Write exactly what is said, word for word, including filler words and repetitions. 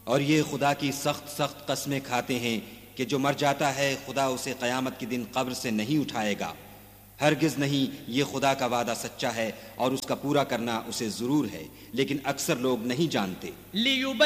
और ये खुदा की सख्त सख्त कस्में खाते हैं कि जो मर जाता है खुदा उसे क़यामत के दिन कब्र से नहीं उठाएगा। हरगिज़ नहीं, ये खुदा का वादा सच्चा है और उसका पूरा करना उसे ज़रूर है, लेकिन अक्सर लोग नहीं जानते।